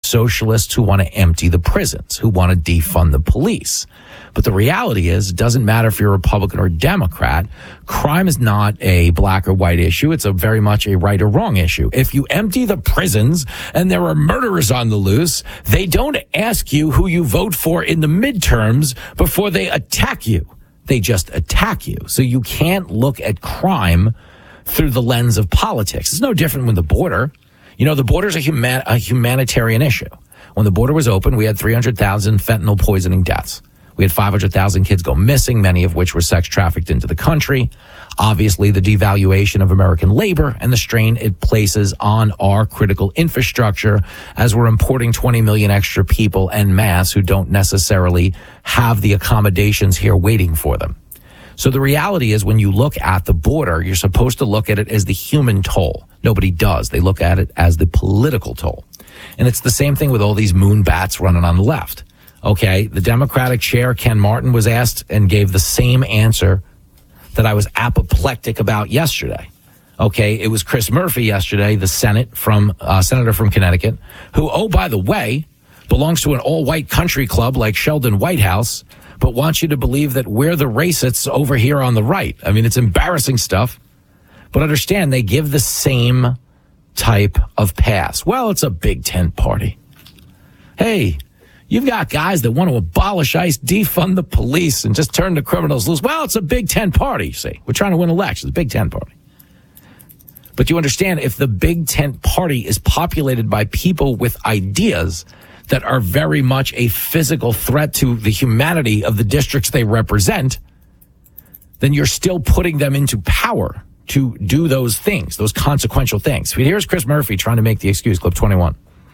socialists who want to empty the prisons, who want to defund the police. But the reality is, it doesn't matter if you're a Republican or Democrat. Crime is not a black or white issue. It's a very much a right or wrong issue. If you empty the prisons and there are murderers on the loose, they don't ask you who you vote for in the midterms before they attack you. They just attack you. So you can't look at crime through the lens of politics. It's no different with the border. You know, the border is a humanitarian issue. When the border was open, we had 300,000 fentanyl poisoning deaths. We had 500,000 kids go missing, many of which were sex trafficked into the country. Obviously, the devaluation of American labor and the strain it places on our critical infrastructure as we're importing 20 million extra people en masse who don't necessarily have the accommodations here waiting for them. So the reality is when you look at the border, you're supposed to look at it as the human toll. Nobody does. They look at it as the political toll. And it's the same thing with all these moon bats running on the left. Okay, the Democratic chair, Ken Martin, was asked and gave the same answer that I was apoplectic about yesterday. Okay, it was Chris Murphy yesterday, the senator from Connecticut, who, oh, by the way, belongs to an all-white country club like Sheldon Whitehouse, but wants you to believe that we're the racists over here on the right. I mean, it's embarrassing stuff. But understand, they give the same type of pass. Well, it's a big tent party. Hey, you've got guys that want to abolish ICE, defund the police, and just turn the criminals loose. Well, it's a big tent party, you see. We're trying to win elections, a big tent party. But you understand, if the big tent party is populated by people with ideas that are very much a physical threat to the humanity of the districts they represent, then you're still putting them into power to do those things, those consequential things. Here's Chris Murphy trying to make the excuse, clip 21.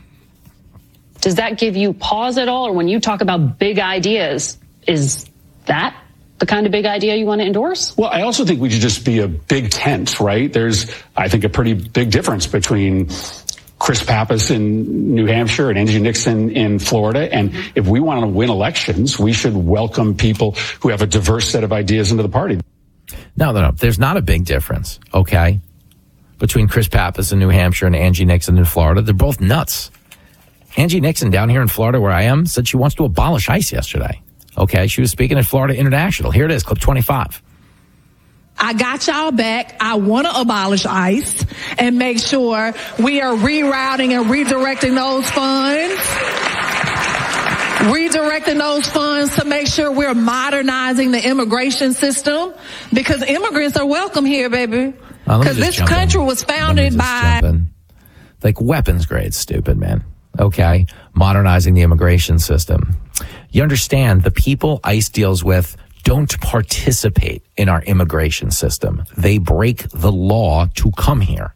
Does that give you pause at all? Or when you talk about big ideas, is that the kind of big idea you want to endorse? Well, I also think we should just be a big tent, right? There's, I think, a pretty big difference between Chris Pappas in New Hampshire and Angie Nixon in Florida. And if we want to win elections, we should welcome people who have a diverse set of ideas into the party. No. There's not a big difference, okay, between Chris Pappas in New Hampshire and Angie Nixon in Florida. They're both nuts. Angie Nixon down here in Florida where I am said she wants to abolish ICE yesterday. Okay, she was speaking at Florida International. Here it is, clip 25. I got y'all back. I want to abolish ICE and make sure we are rerouting and redirecting those funds. Redirecting those funds to make sure we're modernizing the immigration system because immigrants are welcome here, baby. Because this country was founded by... Like weapons grade, stupid, man. Okay, modernizing the immigration system. You understand, the people ICE deals with don't participate in our immigration system. They break the law to come here.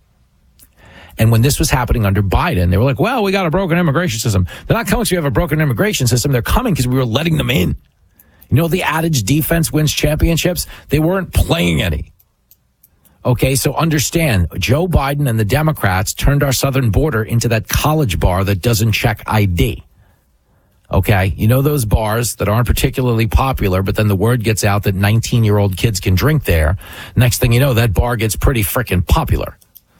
And when this was happening under Biden, they were like, well, we got a broken immigration system. They're not coming because we have a broken immigration system. They're coming because we were letting them in. You know the adage, defense wins championships? They weren't playing any. Okay, so understand, Joe Biden and the Democrats turned our southern border into that college bar that doesn't check ID. Okay, you know those bars that aren't particularly popular, but then the word gets out that 19-year-old kids can drink there. Next thing you know, that bar gets pretty freaking popular.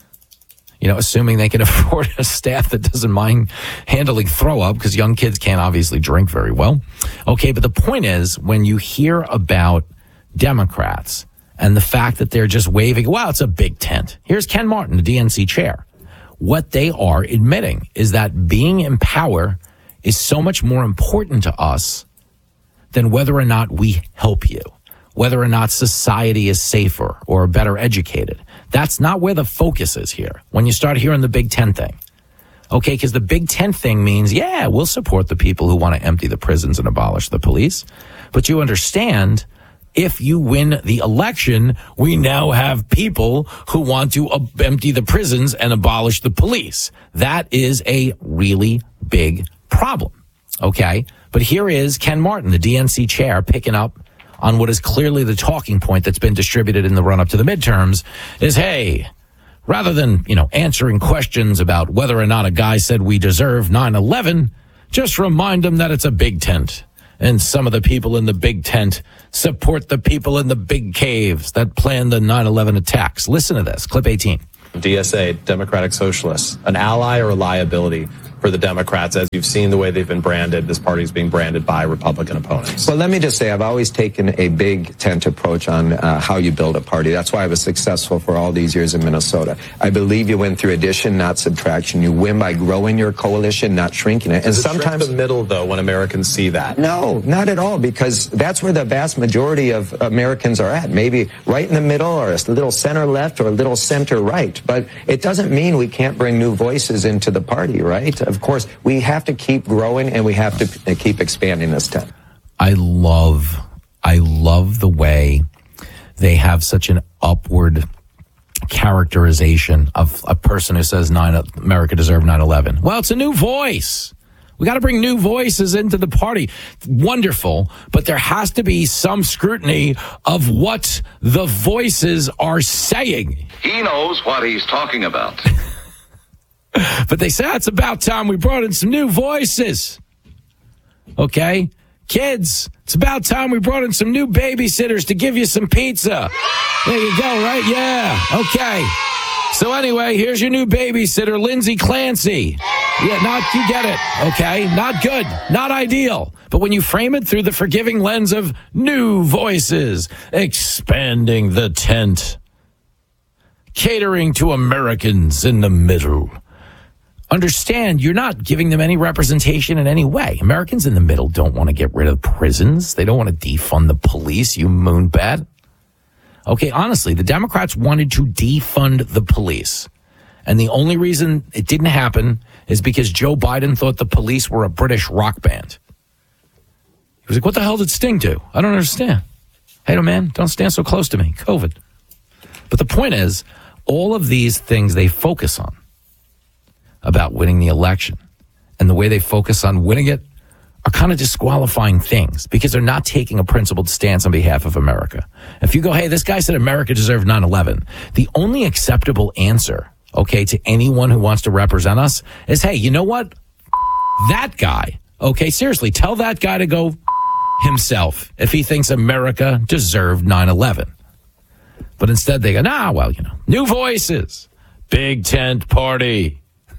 You know, assuming they can afford a staff that doesn't mind handling throw up, because young kids can't obviously drink very well. Okay, but the point is, when you hear about Democrats and the fact that they're just waving, wow, it's a big tent. Here's Ken Martin, the DNC chair. What they are admitting is that being in power is so much more important to us than whether or not we help you, whether or not society is safer or better educated. That's not where the focus is here when you start hearing the Big Ten thing. Okay, because the Big Ten thing means, yeah, we'll support the people who want to empty the prisons and abolish the police. But you understand, if you win the election, we now have people who want to empty the prisons and abolish the police. That is a really big problem. Okay, but here is Ken Martin, the DNC chair, picking up on what is clearly the talking point that's been distributed in the run-up to the midterms is, hey, rather than, answering questions about whether or not a guy said we deserve 9/11, just remind them that it's a big tent. And some of the people in the big tent support the people in the big caves that planned the 9/11 attacks. Listen to this, clip 18. DSA, Democratic Socialists, an ally or a liability for the Democrats as you've seen the way they've been branded. This party is being branded by Republican opponents. Well, let me just say I've always taken a big tent approach on how you build a party. That's why I was successful for all these years in Minnesota. I believe you win through addition, not subtraction. You win by growing your coalition, not shrinking it. And sometimes the middle, though, when Americans see that. No, not at all, because that's where the vast majority of Americans are at. Maybe right in the middle, or a little center left, or a little center right. But it doesn't mean we can't bring new voices into the party, right? Of course, we have to keep growing and we have to keep expanding this tent. I love the way they have such an upward characterization of a person who says America deserved 9/11. Well, it's a new voice. We got to bring new voices into the party. Wonderful, but there has to be some scrutiny of what the voices are saying. He knows what he's talking about. But they say it's about time we brought in some new voices. Okay? Kids, it's about time we brought in some new babysitters to give you some pizza. There you go, right? Yeah. Okay. So anyway, here's your new babysitter, Lindsay Clancy. Yeah, you get it. Okay? Not good. Not ideal. But when you frame it through the forgiving lens of new voices, expanding the tent, catering to Americans in the middle, understand you're not giving them any representation in any way. Americans in the middle don't want to get rid of prisons. They don't want to defund the police, you moonbat. Okay, honestly, the Democrats wanted to defund the police. And the only reason it didn't happen is because Joe Biden thought the police were a British rock band. He was like, what the hell did Sting do? I don't understand. Hey, man, don't stand so close to me. COVID. But the point is, all of these things they focus on about winning the election and the way they focus on winning it are kind of disqualifying things because they're not taking a principled stance on behalf of America. If you go, hey, this guy said America deserved 9/11, the only acceptable answer, okay, to anyone who wants to represent us is, hey, you know what? That guy, okay, seriously, tell that guy to go himself if he thinks America deserved 9/11. But instead they go, new voices, big tent party.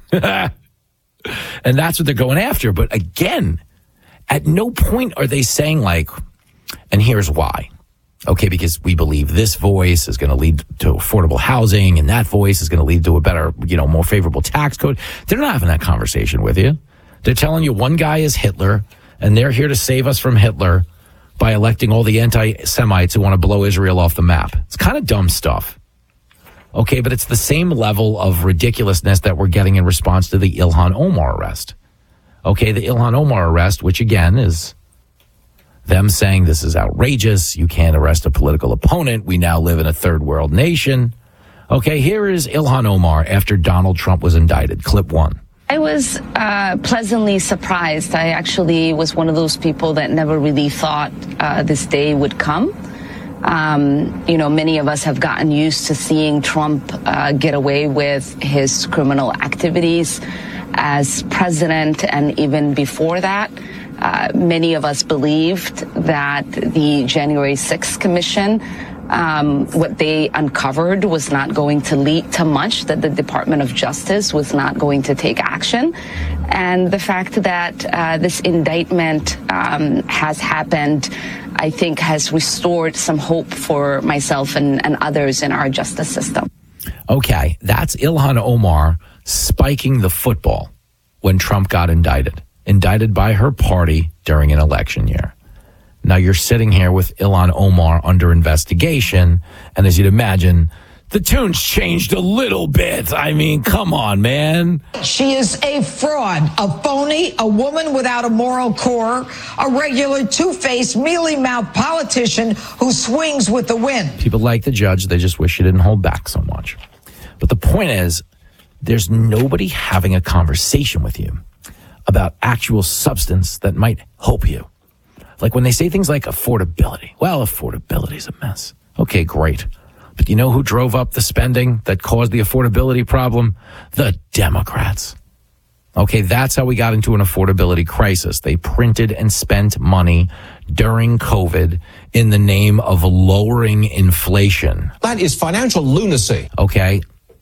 And that's what they're going after. But again, at no point are they saying and here's why. Okay, because we believe this voice is going to lead to affordable housing and that voice is going to lead to a better, more favorable tax code. They're not having that conversation with you. They're telling you one guy is Hitler and they're here to save us from Hitler by electing all the anti-Semites who want to blow Israel off the map. It's kind of dumb stuff. Okay, but it's the same level of ridiculousness that we're getting in response to the Ilhan Omar arrest. Okay, the Ilhan Omar arrest, which again is them saying this is outrageous. You can't arrest a political opponent. We now live in a third world nation. Okay, here is Ilhan Omar after Donald Trump was indicted. Clip 1. I was pleasantly surprised. I actually was one of those people that never really thought this day would come. Many of us have gotten used to seeing Trump get away with his criminal activities as president, and even before that, many of us believed that the January 6th Commission, what they uncovered was not going to lead to much, that the Department of Justice was not going to take action. And the fact that this indictment has happened, I think, has restored some hope for myself and others in our justice system. Okay, that's Ilhan Omar spiking the football when Trump got indicted by her party during an election year. Now you're sitting here with Ilhan Omar under investigation, and as you'd imagine, the tune's changed a little bit. I mean, come on, man. She is a fraud, a phony, a woman without a moral core, a regular two-faced, mealy-mouthed politician who swings with the wind. People like the judge. They just wish she didn't hold back so much. But the point is, there's nobody having a conversation with you about actual substance that might help you. Like when they say things like affordability. Well, affordability is a mess. Okay, great. But you know who drove up the spending that caused the affordability problem? The Democrats. Okay, that's how we got into an affordability crisis. They printed and spent money during COVID in the name of lowering inflation. That is financial lunacy. Okay,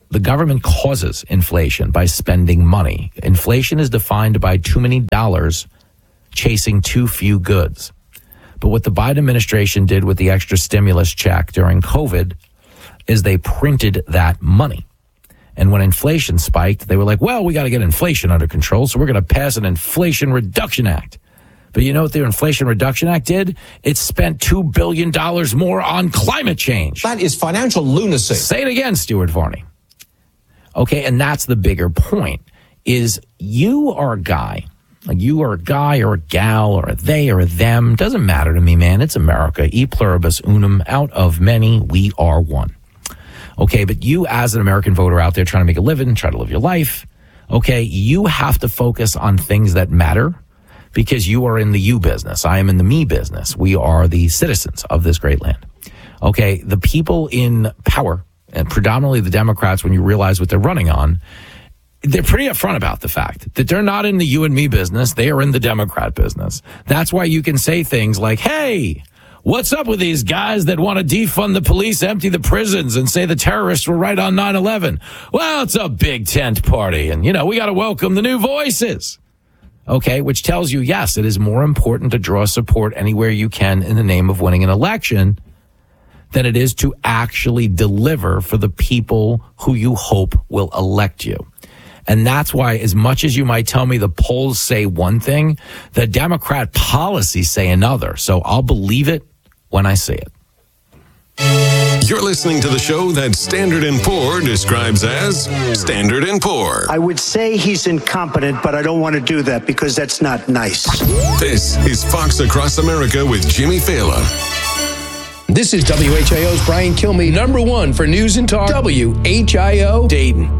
The government causes inflation by spending money. Inflation is defined by too many dollars chasing too few goods. But what the Biden administration did with the extra stimulus check during COVID is they printed that money. And when inflation spiked, they were like, well, we got to get inflation under control, so we're going to pass an Inflation Reduction Act. But you know what the Inflation Reduction Act did? It spent $2 billion more on climate change. That is financial lunacy. Say it again, Stuart Varney. Okay, and that's the bigger point, is you are a guy. Like you are a guy or a gal or a they or a them. Doesn't matter to me, man. It's America. E pluribus unum. Out of many, we are one. Okay, but you as an American voter out there trying to make a living, try to live your life, okay, you have to focus on things that matter because you are in the you business. I am in the me business. We are the citizens of this great land. Okay, the people in power, and predominantly the Democrats, when you realize what they're running on, they're pretty upfront about the fact that they're not in the you and me business. They are in the Democrat business. That's why you can say things like, hey, what's up with these guys that want to defund the police, empty the prisons, and say the terrorists were right on 9/11? Well, it's a big tent party, and, you know, we got to welcome the new voices. Okay, which tells you, yes, it is more important to draw support anywhere you can in the name of winning an election than it is to actually deliver for the people who you hope will elect you. And that's why, as much as you might tell me the polls say one thing, the Democrat policies say another. So I'll believe it when I see it. You're listening to the show that Standard & Poor describes as Standard & Poor. I would say he's incompetent, but I don't want to do that because that's not nice. This is Fox Across America with Jimmy Fallon. This is WHIO's Brian Kilmeade, number one for news and talk, WHIO Dayton.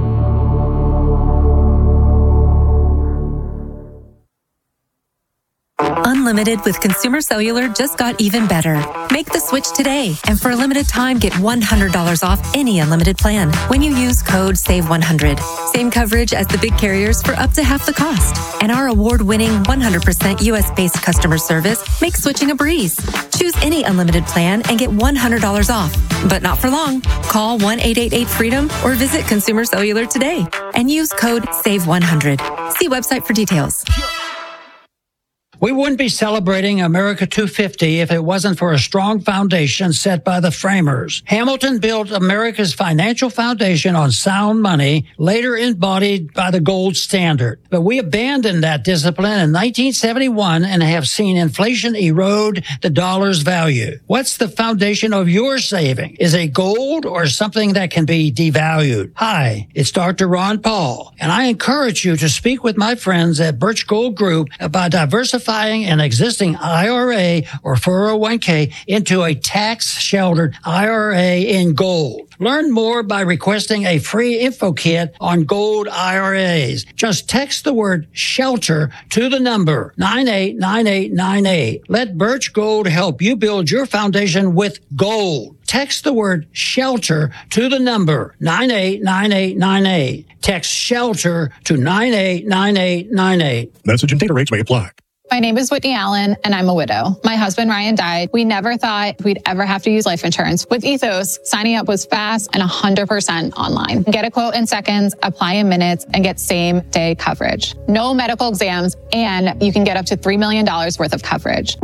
Unlimited with Consumer Cellular just got even better. Make the switch today, and for a limited time, get $100 off any unlimited plan when you use code SAVE100. Same coverage as the big carriers for up to half the cost. And our award-winning 100% U.S.-based customer service makes switching a breeze. Choose any unlimited plan and get $100 off, but not for long. Call 1-888-FREEDOM or visit Consumer Cellular today and use code SAVE100. See website for details. We wouldn't be celebrating America 250 if it wasn't for a strong foundation set by the framers. Hamilton built America's financial foundation on sound money, later embodied by the gold standard. But we abandoned that discipline in 1971 and have seen inflation erode the dollar's value. What's the foundation of your saving? Is it gold or something that can be devalued? Hi, it's Dr. Ron Paul, and I encourage you to speak with my friends at Birch Gold Group about diversifying an existing IRA or 401k into a tax-sheltered IRA in gold. Learn more by requesting a free info kit on gold IRAs. Just text the word shelter to the number 989898. Let Birch Gold help you build your foundation with gold. Text the word shelter to the number 989898. Text shelter to 989898. Message and data rates may apply. My name is Whitney Allen, and I'm a widow. My husband, Ryan, died. We never thought we'd ever have to use life insurance. With Ethos, signing up was fast and 100% online. Get a quote in seconds, apply in minutes, and get same-day coverage. No medical exams, and you can get up to $3 million worth of coverage.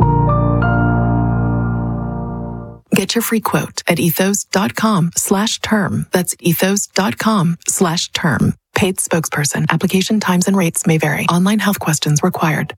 Get your free quote at ethos.com/term. That's ethos.com/term. Paid spokesperson. Application times and rates may vary. Online health questions required.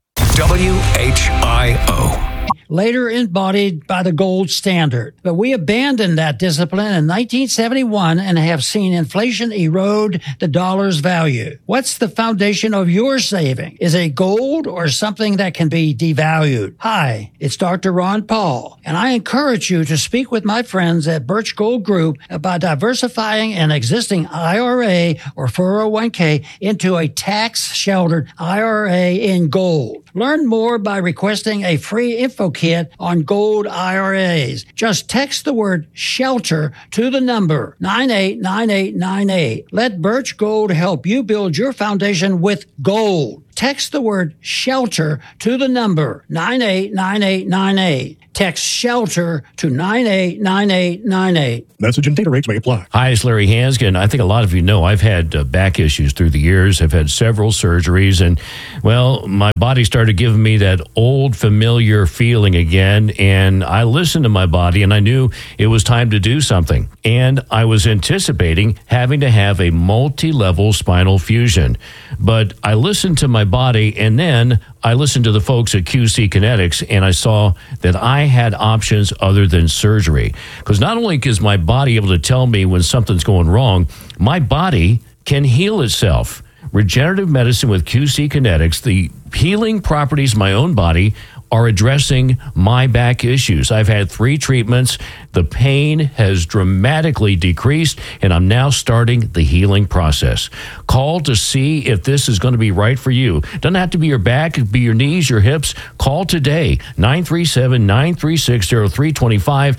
WHIO. Later embodied by the gold standard. But we abandoned that discipline in 1971 and have seen inflation erode the dollar's value. What's the foundation of your saving? Is it gold or something that can be devalued? Hi, it's Dr. Ron Paul, and I encourage you to speak with my friends at Birch Gold Group about diversifying an existing IRA or 401k into a tax-sheltered IRA in gold. Learn more by requesting a free info kit on gold IRAs. Just text the word shelter to the number 989898. Let Birch Gold help you build your foundation with gold. text the word shelter to the number 989898. Text shelter to 989898. Message and data rates may apply. Hi, it's Larry Hanskin. I think a lot of you know I've had back issues through the years. I've had several surgeries, and, well, my body started giving me that old familiar feeling again, and I listened to my body, and I knew it was time to do something. And I was anticipating having to have a multi-level spinal fusion. But I listened to my body, and then I listened to the folks at QC Kinetics, and I saw that I had options other than surgery. Because not only is my body able to tell me when something's going wrong, my body can heal itself. Regenerative medicine with QC Kinetics, the healing properties of my own body are addressing my back issues. I've had 3 treatments. The pain has dramatically decreased, and I'm now starting the healing process. Call to see if this is going to be right for you. Doesn't have to be your back. It could be your knees, your hips. Call today, 937-936-0325,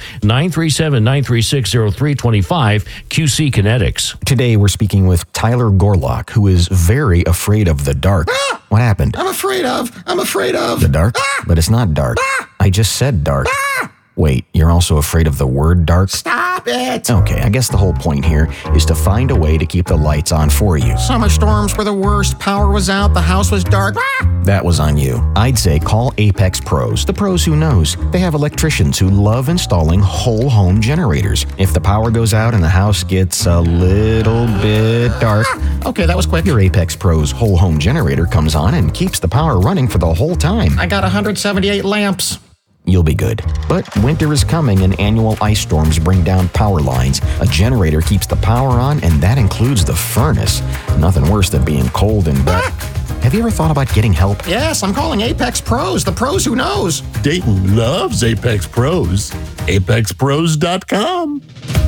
937-936-0325, QC Kinetics. Today, we're speaking with Tyler Gorlock, who is very afraid of the dark. What happened? I'm afraid of. The dark? But it's not dark. I just said dark. Wait, you're also afraid of the word dark? Stop it! Okay, I guess the whole point here is to find a way to keep the lights on for you. Summer storms were the worst. Power was out. The house was dark. That was on you. I'd say call Apex Pros. The pros who knows. They have electricians who love installing whole home generators. If the power goes out and the house gets a little bit dark... Okay, that was quick. Your Apex Pros whole home generator comes on and keeps the power running for the whole time. I got 178 lamps. You'll be good. But winter is coming and annual ice storms bring down power lines. A generator keeps the power on, and that includes the furnace. Nothing worse than being cold and wet. Have you ever thought about getting help? Yes, I'm calling Apex Pros, the pros who knows. Dayton loves Apex Pros. ApexPros.com.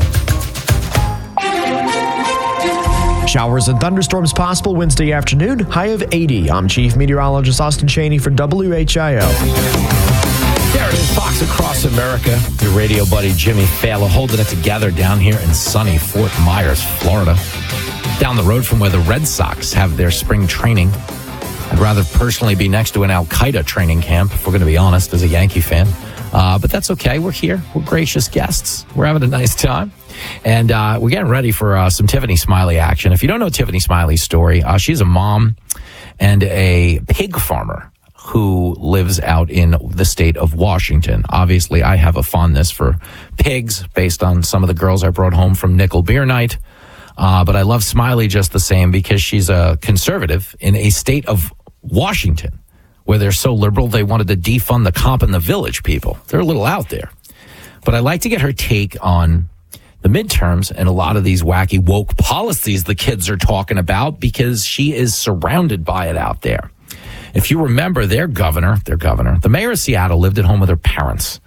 Showers and thunderstorms possible Wednesday afternoon, high of 80. I'm Chief Meteorologist Austin Chaney for WHIO. There it is, Fox Across America. Your radio buddy Jimmy Fallon holding it together down here in sunny Fort Myers, Florida. Down the road from where the Red Sox have their spring training. I'd rather personally be next to an Al-Qaeda training camp, if we're going to be honest, as a Yankee fan. But that's okay. We're here. We're gracious guests. We're having a nice time. And we're getting ready for some Tiffany Smiley action. If you don't know Tiffany Smiley's story, she's a mom and a pig farmer who lives out in the state of Washington. Obviously, I have a fondness for pigs based on some of the girls I brought home from Nickel Beer Night. But I love Smiley just the same because she's a conservative in a state of Washington where they're so liberal they wanted to defund the Comp in the Village people. They're a little out there. But I like to get her take on the midterms and a lot of these wacky woke policies the kids are talking about because she is surrounded by it out there. If you remember, their governor, the mayor of Seattle lived at home with her parents,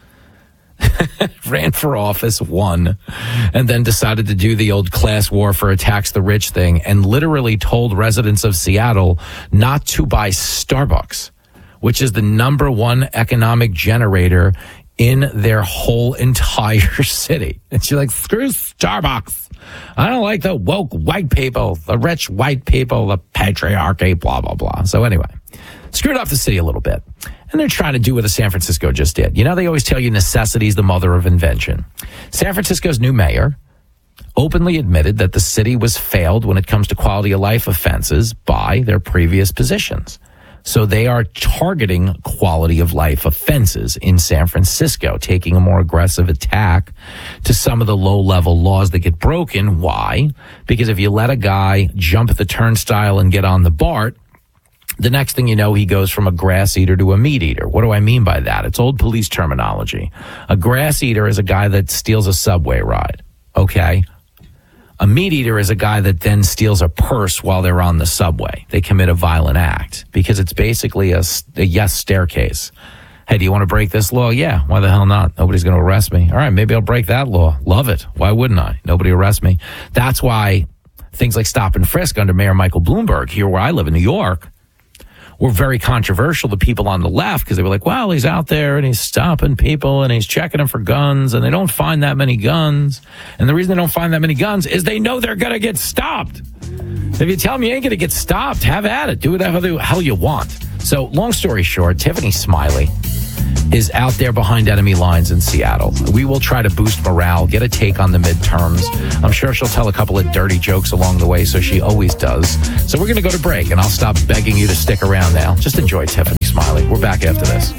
ran for office, won, and then decided to do the old class warfare, tax the rich thing, and literally told residents of Seattle not to buy Starbucks, which is the number one economic generator in their whole entire city. And she's like, screw Starbucks. I don't like the woke white people, the rich white people, the patriarchy, blah, blah, blah. So anyway, screwed up the city a little bit. And they're trying to do what San Francisco just did. You know, they always tell you necessity is the mother of invention. San Francisco's new mayor openly admitted that the city was failed when it comes to quality of life offenses by their previous positions. So they are targeting quality of life offenses in San Francisco, taking a more aggressive attack to some of the low-level laws that get broken. Why? Because if you let a guy jump the turnstile and get on the BART, the next thing you know, he goes from a grass eater to a meat eater. What do I mean by that? It's old police terminology. A grass eater is a guy that steals a subway ride, okay? A meat eater is a guy that then steals a purse while they're on the subway. They commit a violent act because it's basically a yes staircase. Hey, do you want to break this law? Yeah, why the hell not? Nobody's going to arrest me. All right, maybe I'll break that law. Love it. Why wouldn't I? Nobody arrest me. That's why things like stop and frisk under Mayor Michael Bloomberg here where I live in New York were very controversial to people on the left because they were like, well, he's out there and he's stopping people and he's checking them for guns and they don't find that many guns. And the reason they don't find that many guns is they know they're going to get stopped. If you tell them you ain't going to get stopped, have at it. Do whatever the hell you want. So, long story short, Tiffany Smiley is out there behind enemy lines in Seattle. We will try to boost morale, get a take on the midterms. I'm sure she'll tell a couple of dirty jokes along the way, so she always does. So we're going to go to break, and I'll stop begging you to stick around now. Just enjoy Tiffany Smiley. We're back after this.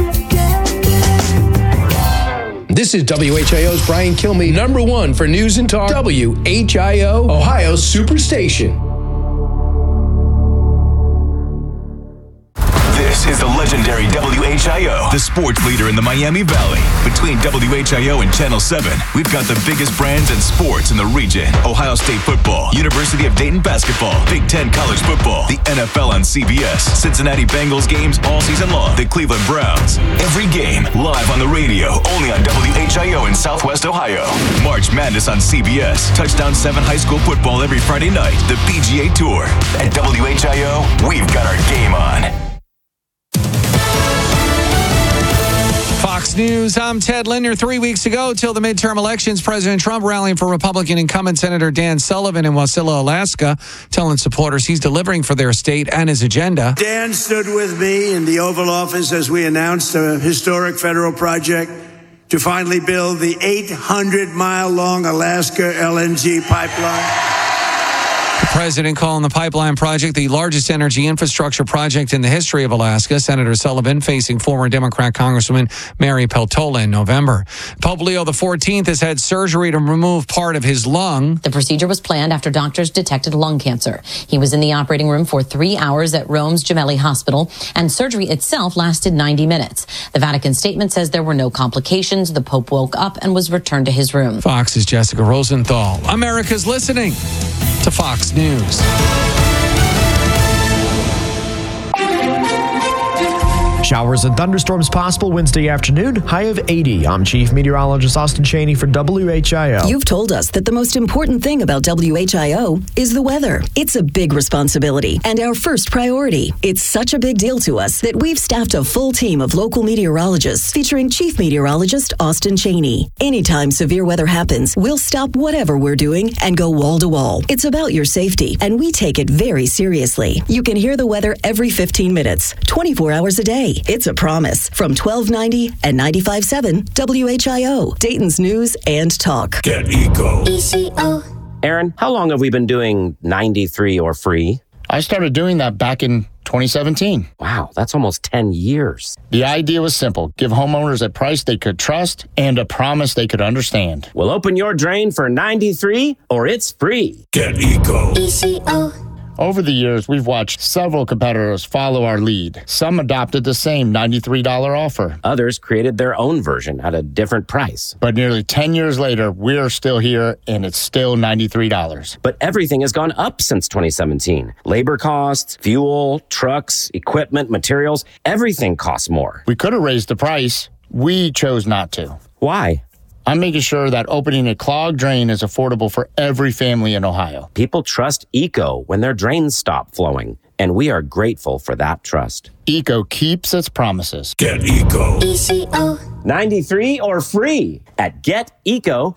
This is WHIO's Brian Kilmeade, number one for news and talk. WHIO, Ohio's Superstation. This is the legendary WHIO, the sports leader in the Miami Valley. Between WHIO and Channel 7, we've got the biggest brands and sports in the region. Ohio State football, University of Dayton basketball, Big Ten college football, the NFL on CBS, Cincinnati Bengals games all season long, the Cleveland Browns. Every game live on the radio, only on WHIO in Southwest Ohio. March Madness on CBS, Touchdown 7 high school football every Friday night, the PGA Tour. At WHIO, we've got our game on. Fox News, I'm Ted Linder. 3 weeks ago, till the midterm elections, President Trump rallying for Republican incumbent Senator Dan Sullivan in Wasilla, Alaska, telling supporters he's delivering for their state and his agenda. Dan stood with me in the Oval Office as we announced a historic federal project to finally build the 800-mile-long Alaska LNG pipeline. The president calling the pipeline project the largest energy infrastructure project in the history of Alaska. Senator Sullivan facing former Democrat Congresswoman Mary Peltola in November. Pope Leo XIV has had surgery to remove part of his lung. The procedure was planned after doctors detected lung cancer. He was in the operating room for 3 hours at Rome's Gemelli Hospital, and surgery itself lasted 90 minutes. The Vatican statement says there were no complications. The Pope woke up and was returned to his room. Fox's Jessica Rosenthal. America's listening to Fox News. Showers and thunderstorms possible Wednesday afternoon, high of 80. I'm Chief Meteorologist Austin Chaney for WHIO. You've told us that the most important thing about WHIO is the weather. It's a big responsibility and our first priority. It's such a big deal to us that we've staffed a full team of local meteorologists featuring Chief Meteorologist Austin Chaney. Anytime severe weather happens, we'll stop whatever we're doing and go wall to wall. It's about your safety, and we take it very seriously. You can hear the weather every 15 minutes, 24 hours a day. It's a promise from 1290 and 95.7 WHIO, Dayton's News and Talk. Get Eco. ECO. Aaron, how long have we been doing 93 or free? I started doing that back in 2017. Wow, that's almost 10 years. The idea was simple. Give homeowners a price they could trust and a promise they could understand. Well, open your drain for 93 or it's free. Get Eco. ECO. Over the years, we've watched several competitors follow our lead. Some adopted the same $93 offer. Others created their own version at a different price. But nearly 10 years later, we're still here, and it's still $93. But everything has gone up since 2017. Labor costs, fuel, trucks, equipment, materials, everything costs more. We could have raised the price. We chose not to. Why? I'm making sure that opening a clogged drain is affordable for every family in Ohio. People trust ECO when their drains stop flowing, and we are grateful for that trust. ECO keeps its promises. Get Eco. ECO. 93 or free at GetEco.com.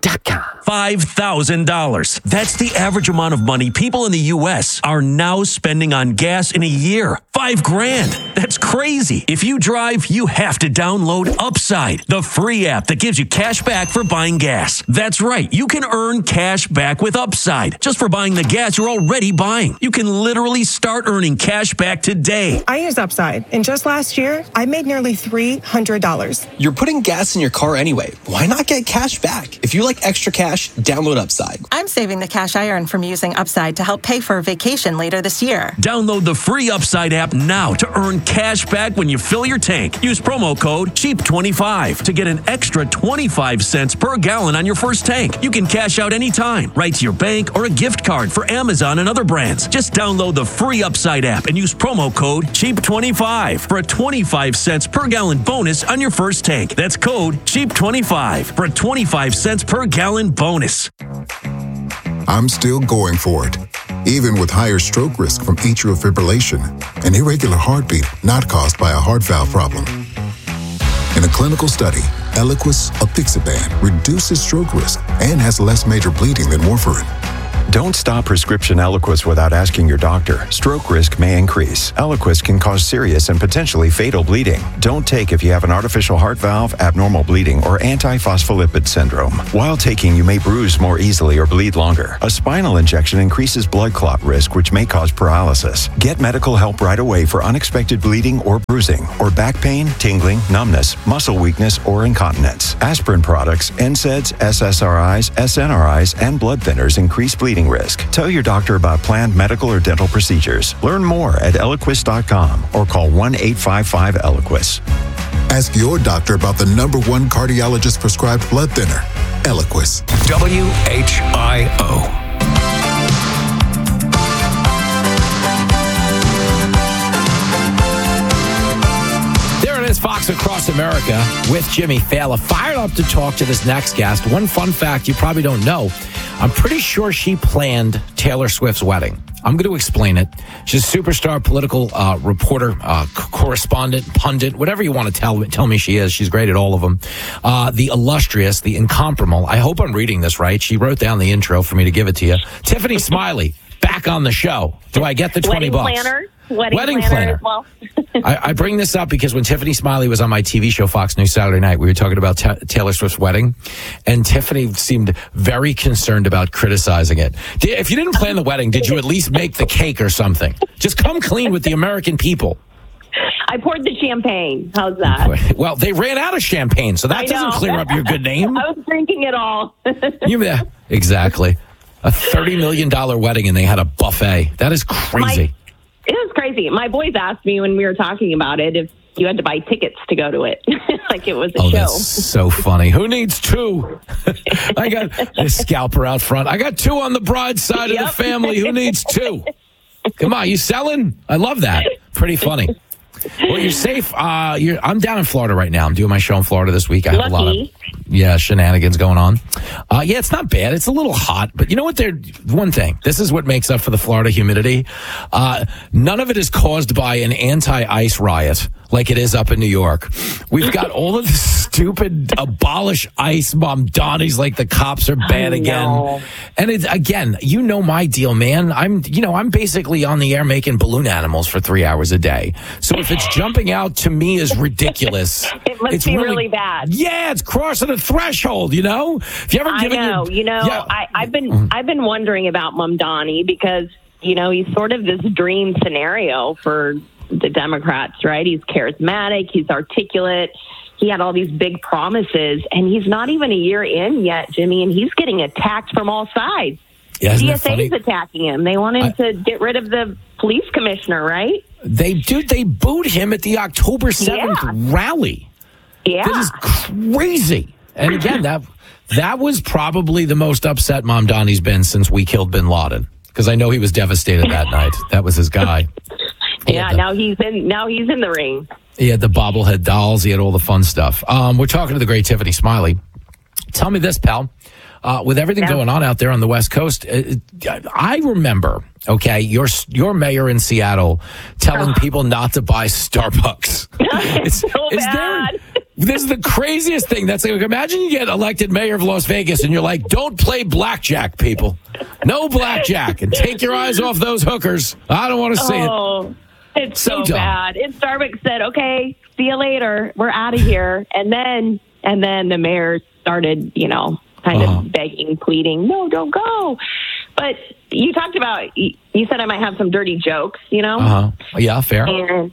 $5,000. That's the average amount of money people in the U.S. are now spending on gas in a year. $5,000. That's crazy. If you drive, you have to download Upside, the free app that gives you cash back for buying gas. That's right. You can earn cash back with Upside just for buying the gas you're already buying. You can literally start earning cash back today. I use Upside, and just last year, I made nearly $300. You're putting gas in your car anyway. Why not get cash back? If you like extra cash, download Upside. I'm saving the cash I earn from using Upside to help pay for a vacation later this year. Download the free Upside app now to earn cash back when you fill your tank. Use promo code CHEAP25 to get an extra 25 cents per gallon on your first tank. You can cash out anytime, right to your bank or a gift card for Amazon and other brands. Just download the free Upside app and use promo code CHEAP25 for a 25 cents per gallon bonus on your first tank. That's code CHEAP25 for a 25 cents per gallon bonus. I'm still going for it, even with higher stroke risk from atrial fibrillation, an irregular heartbeat not caused by a heart valve problem. In a clinical study, Eliquis apixaban reduces stroke risk and has less major bleeding than warfarin. Don't stop prescription Eliquis without asking your doctor. Stroke risk may increase. Eliquis can cause serious and potentially fatal bleeding. Don't take if you have an artificial heart valve, abnormal bleeding, or antiphospholipid syndrome. While taking, you may bruise more easily or bleed longer. A spinal injection increases blood clot risk, which may cause paralysis. Get medical help right away for unexpected bleeding or bruising, or back pain, tingling, numbness, muscle weakness, or incontinence. Aspirin products, NSAIDs, SSRIs, SNRIs, and blood thinners increase bleeding risk. Tell your doctor about planned medical or dental procedures. Learn more at Eliquis.com or call 1-855-ELIQUIS. Ask your doctor about the #1 cardiologist prescribed blood thinner, Eliquis. WHIO. Fox Across America with Jimmy Fallon. Fired up to talk to this next guest. One fun fact you probably don't know. I'm pretty sure she planned Taylor Swift's wedding. I'm going to explain it. She's a superstar political reporter, correspondent, pundit, whatever you want to tell me she is. She's great at all of them. The illustrious, the incomparable. I hope I'm reading this right. She wrote down the intro for me to give it to you. Tiffany Smiley, back on the show. Do I get the $20? Wedding planner. Well. I bring this up because when Tiffany Smiley was on my TV show, Fox News Saturday Night, we were talking about Taylor Swift's wedding, and Tiffany seemed very concerned about criticizing it. If you didn't plan the wedding, did you at least make the cake or something? Just come clean with the American people. I poured the champagne. How's that? Well, they ran out of champagne, so that doesn't clear up your good name. I was drinking it all. Exactly. A $30 million wedding, and they had a buffet. That is crazy. It was crazy. My boys asked me when we were talking about it if you had to buy tickets to go to it. Like it was a show. That's so funny. Who needs two? I got a scalper out front. I got two on the bride's side of the family. Who needs two? Come on, you selling? I love that. Pretty funny. Well, you're safe. I'm down in Florida right now. I'm doing my show in Florida this week. I have a lot of shenanigans going on. Yeah, it's not bad. It's a little hot, but you know what? One thing. This is what makes up for the Florida humidity. None of it is caused by an anti-ice riot like it is up in New York. We've got all of the stupid abolish ice Mamdanis like the cops are bad again. And it's again, you know my deal, man. I'm basically on the air making balloon animals for 3 hours a day. So if it's jumping out to me is ridiculous. It must be really bad. Yeah, it's crossing a threshold, you know? If you ever given I've been wondering about Mamdani because, he's sort of this dream scenario for the Democrats, right? He's charismatic, he's articulate, he had all these big promises, and he's not even a year in yet, Jimmy, and he's getting attacked from all sides. Yeah, DSA's attacking him. They want him to get rid of the police commissioner, right? They booed him at the October 7th rally. Yeah. That is crazy. And again, that was probably the most upset Mamdani's been since we killed bin Laden. Because I know he was devastated that night. That was his guy. Now he's in the ring. He had the bobblehead dolls. He had all the fun stuff. We're talking to the great Tiffany Smiley. Tell me this, pal. With everything going on out there on the West Coast, I remember, okay, your mayor in Seattle telling people not to buy Starbucks. It's so bad. This is the craziest thing. That's like, imagine you get elected mayor of Las Vegas and you're like, don't play blackjack, people. No blackjack. And take your eyes off those hookers. I don't want to see it. It's so bad. And Starbucks said, okay, see you later. We're out of here. And then the mayor started, kind of begging, pleading, no, don't go. But you talked about, you said I might have some dirty jokes, Yeah, fair.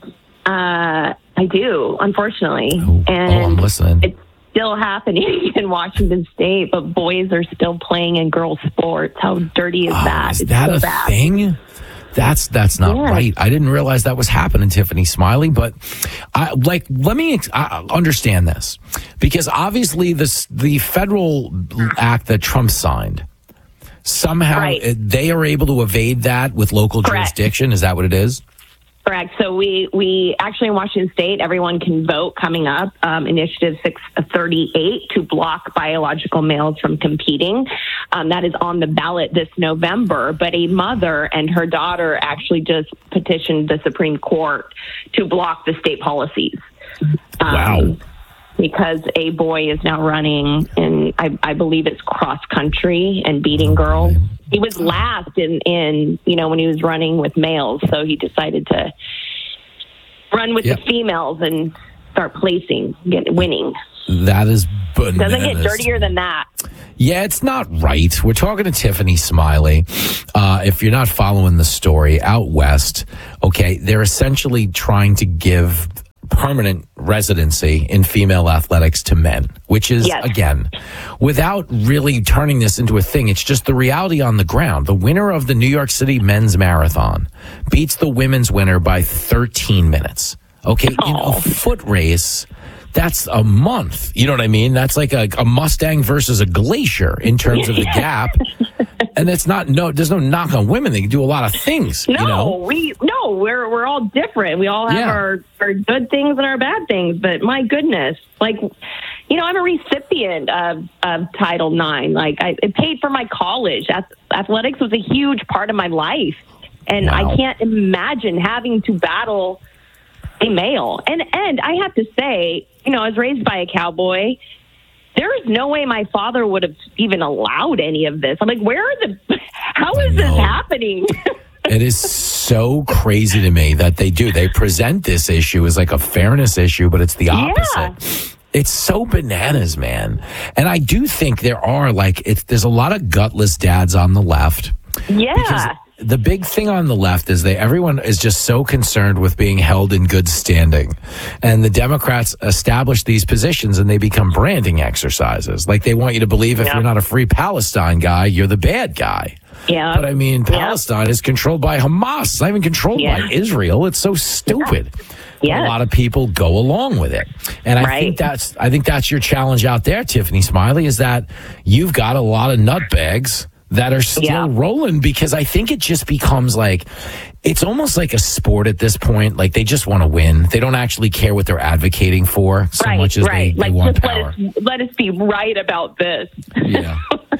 And I do, unfortunately. I'm listening. It's still happening in Washington State, but boys are still playing in girls' sports. How dirty is that? Is that a thing? That's not right. I didn't realize that was happening, Tiffany Smiley. But let me understand this, because obviously the federal act that Trump signed, somehow they are able to evade that with local jurisdiction. Is that what it is? Correct. So we actually in Washington State, everyone can vote coming up, Initiative 638 to block biological males from competing. That is on the ballot this November. But a mother and her daughter actually just petitioned the Supreme Court to block the state policies. Wow. because a boy is now running in, I believe it's cross country and beating girls. He was last in when he was running with males, so he decided to run with the females and start winning. That is bananas. Doesn't get dirtier than that. Yeah, it's not right. We're talking to Tiffany Smiley. If you're not following the story, out west, okay, they're essentially trying to give permanent residency in female athletics to men, which is, again, without really turning this into a thing, it's just the reality on the ground. The winner of the New York City men's marathon beats the women's winner by 13 minutes. Okay, in a foot race, that's a month. You know what I mean? That's like a Mustang versus a Glacier in terms of the gap. And there's no knock on women. They can do a lot of things. We're all different. We all have our good things and our bad things. But my goodness, I'm a recipient of Title IX. It paid for my college. Athletics was a huge part of my life. And I can't imagine having to battle a male. And I have to say, I was raised by a cowboy. There is no way my father would have even allowed any of this. I'm like, how is this happening? It is so crazy to me that they present this issue as like a fairness issue, but it's the opposite. Yeah. It's so bananas, man. And I do think there are there's a lot of gutless dads on the left. Yeah. Because the big thing on the left is everyone is just so concerned with being held in good standing. And the Democrats establish these positions and they become branding exercises. Like they want you to believe if you're not a free Palestine guy, you're the bad guy. Yeah. But I mean, Palestine is controlled by Hamas. It's not even controlled by Israel. It's so stupid. Yeah. A lot of people go along with it. And I think that's your challenge out there, Tiffany Smiley, is that you've got a lot of nutbags that are still rolling, because I think it just becomes it's almost like a sport at this point. Like they just want to win. They don't actually care what they're advocating for so much as they want power. Let us be right about this. Yeah.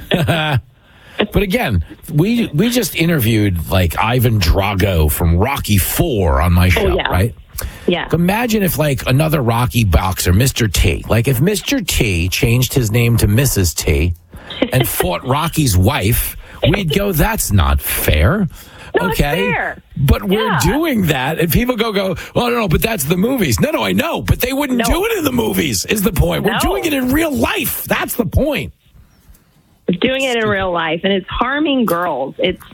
But again, we just interviewed Ivan Drago from Rocky IV on my show, right? Yeah. Imagine if another Rocky boxer, Mr. T, if Mr. T changed his name to Mrs. T and fought Rocky's wife, we'd go, that's not fair. Not fair. But we're doing that, and people go, oh, no, but that's the movies. No, I know, but they wouldn't do it in the movies, is the point. We're doing it in real life. That's the point. We're doing it in real life, and it's harming girls. It's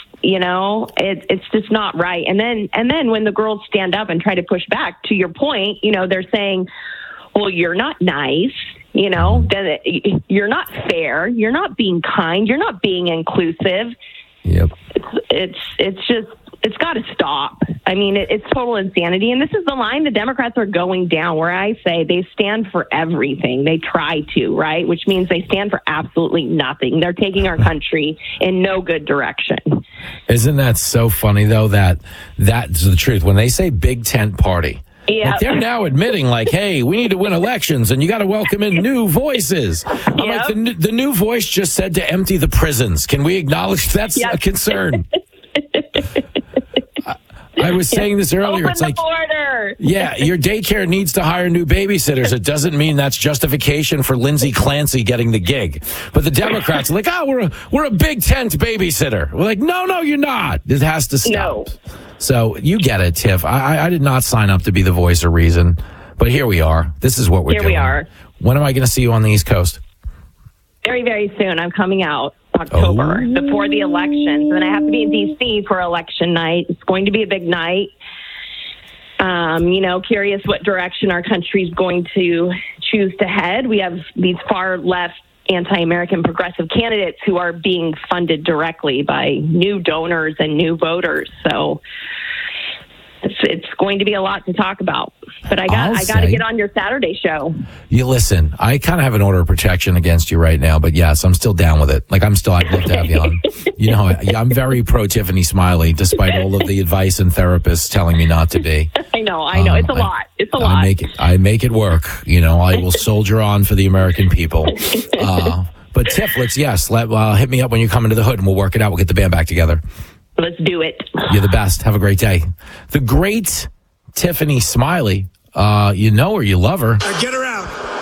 just not right. And then when the girls stand up and try to push back, to your point, they're saying, well, you're not nice. Then you're not fair. You're not being kind. You're not being inclusive. Yep. It's got to stop. I mean, it's total insanity. And this is the line the Democrats are going down, where I say they stand for everything. They try to, right? Which means they stand for absolutely nothing. They're taking our country in no good direction. Isn't that so funny, though, that's the truth? When they say big tent party, they're now admitting, hey, we need to win elections, and you got to welcome in new voices. I'm the new voice just said to empty the prisons. Can we acknowledge that's a concern? I was saying this earlier. Open the border. Yeah, your daycare needs to hire new babysitters. It doesn't mean that's justification for Lindsey Clancy getting the gig. But the Democrats are we're a big tent babysitter. We're like, no, you're not. It has to stop. No. So you get it, Tiff. I did not sign up to be the voice of reason, but here we are. This is what we're doing. Here we are. When am I going to see you on the East Coast? Very, very soon. I'm coming out October before the elections, and I have to be in D.C. for election night. It's going to be a big night. Curious what direction our country's going to choose to head. We have these far left anti-American progressive candidates who are being funded directly by new donors and new voters. So it's going to be a lot to talk about. But I got to get on your Saturday show. You listen, I kind of have an order of protection against you right now, but yes, I'm still down with it. I'd love to have you on. I'm very pro Tiffany Smiley, despite all of the advice and therapists telling me not to be. I know. It's a lot. It's a lot. I make it work. I will soldier on for the American people. But Tiff, hit me up when you come into the hood and we'll work it out. We'll get the band back together. Let's do it. You're the best. Have a great day. The great Tiffany Smiley. You know her, you love her. Get her out.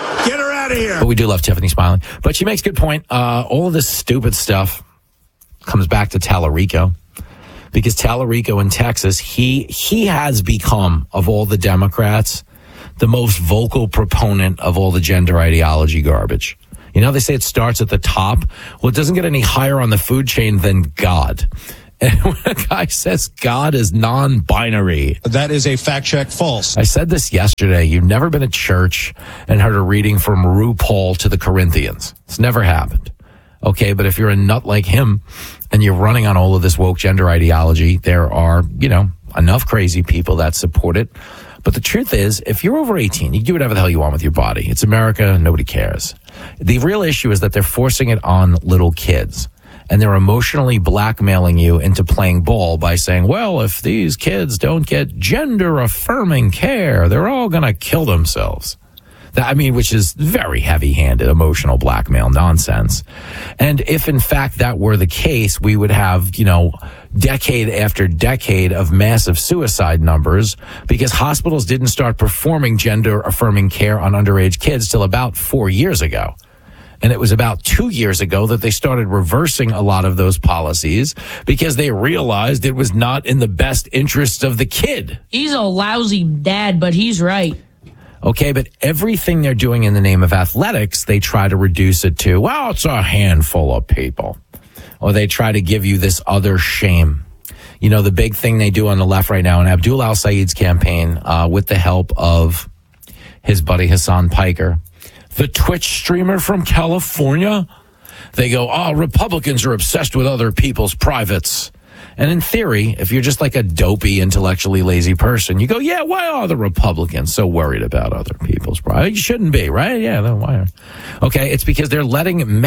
out of here. But we do love Tiffany smiling. But she makes a good point. All of this stupid stuff comes back to Tallarico. Because Tallarico in Texas, he has become, of all the Democrats, the most vocal proponent of all the gender ideology garbage. You know, they say it starts at the top. Well, it doesn't get any higher on the food chain than God. And when a guy says God is non-binary. That is a fact check false. I said this yesterday. You've never been at church and heard a reading from RuPaul to the Corinthians. It's never happened. Okay, but if you're a nut like him and you're running on all of this woke gender ideology, there are, enough crazy people that support it. But the truth is, if you're over 18, you can do whatever the hell you want with your body. It's America. Nobody cares. The real issue is that they're forcing it on little kids. And they're emotionally blackmailing you into playing ball by saying, well, if these kids don't get gender-affirming care, they're all going to kill themselves. Which is very heavy-handed emotional blackmail nonsense. And if, in fact, that were the case, we would have, decade after decade of massive suicide numbers because hospitals didn't start performing gender-affirming care on underage kids till about 4 years ago. And it was about 2 years ago that they started reversing a lot of those policies because they realized it was not in the best interest of the kid. He's a lousy dad, but he's right. Okay, but everything they're doing in the name of athletics, they try to reduce it to, well, it's a handful of people. Or they try to give you this other shame. The big thing they do on the left right now in Abdul Al-Sayed's campaign, with the help of his buddy Hassan Piker, the Twitch streamer from California, they go, Republicans are obsessed with other people's privates. And in theory, if you're just like a dopey, intellectually lazy person, you go, yeah, why are the Republicans so worried about other people's privates? You shouldn't be, right? Yeah, then why are? Okay, it's because they're letting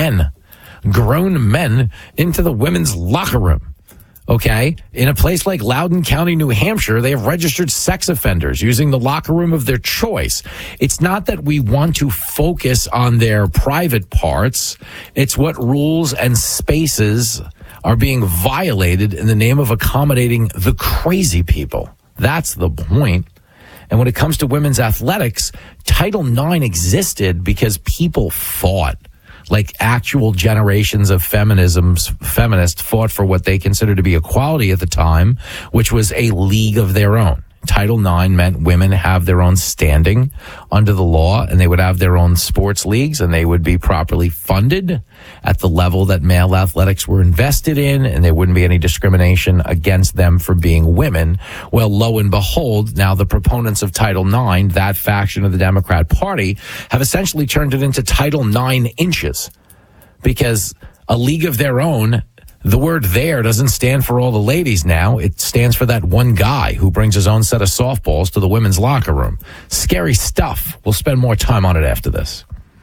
grown men, into the women's locker room. Okay, in a place like Loudoun County, New Hampshire, they have registered sex offenders using the locker room of their choice. It's not that we want to focus on their private parts. It's what rules and spaces are being violated in the name of accommodating the crazy people. That's the point. And when it comes to women's athletics, Title IX existed because people fought. Like actual generations of feminists fought for what they considered to be equality at the time, which was a league of their own. Title IX meant women have their own standing under the law, and they would have their own sports leagues, and they would be properly funded at the level that male athletics were invested in, and there wouldn't be any discrimination against them for being women. Well, lo and behold, now the proponents of Title IX, that faction of the Democrat Party, have essentially turned it into Title IX inches, because a league of their own, the word there doesn't stand for all the ladies now. It stands for that one guy who brings his own set of softballs to the women's locker room. Scary stuff. We'll spend more time on it after this.